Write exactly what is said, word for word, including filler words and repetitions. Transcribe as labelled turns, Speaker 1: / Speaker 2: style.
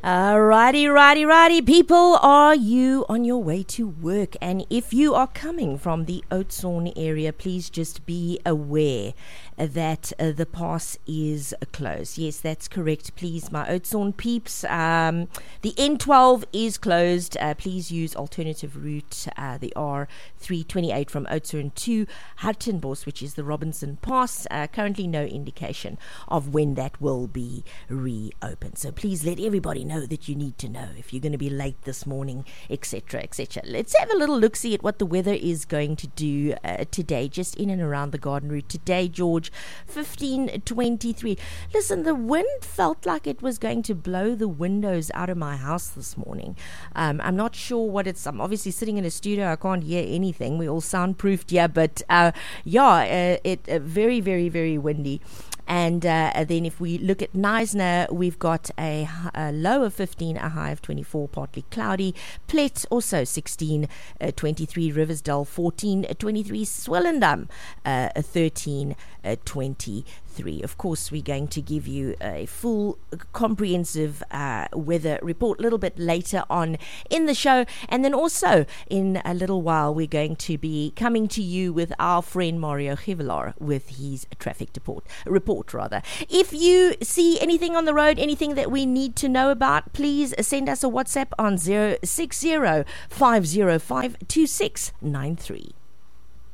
Speaker 1: Alrighty, righty, righty, people, are you on your way to work? And if you are coming from the Oudtshoorn area, please just be aware that uh, the pass is closed. Yes, that's correct. Please, my Oudtshoorn peeps, um, the N twelve is closed. Uh, please use alternative route, uh, the R three twenty-eight from Oudtshoorn to Hartenbos, which is the Robinson Pass. Uh, currently no indication of when that will be reopened. So please let everybody know that you need to know if you're going to be late this morning, et cetera, et cetera. Let's have a little look-see at what the weather is going to do uh, today, just in and around the Garden Route. Today, George, fifteen twenty-three. Listen, the wind felt like it was going to blow the windows out of my house this morning. Um, I'm not sure what it's... I'm obviously sitting in a studio. I can't hear anything. We're all soundproofed here, but uh, yeah, uh, it uh, very, very, very windy. And uh, then if we look at Knysna, we've got a, a low of fifteen, a high of twenty-four, partly cloudy. Plet also sixteen, uh, twenty-three. Riversdale fourteen, uh, twenty-three. Swellendam uh, thirteen, uh, twenty-three. Of course, we're going to give you a full, comprehensive uh, weather report a little bit later on in the show. And then also, in a little while, we're going to be coming to you with our friend Mario Givelar with his traffic report. report rather. If you see anything on the road, anything that we need to know about, please send us a WhatsApp on zero six zero, five zero five, two six nine three.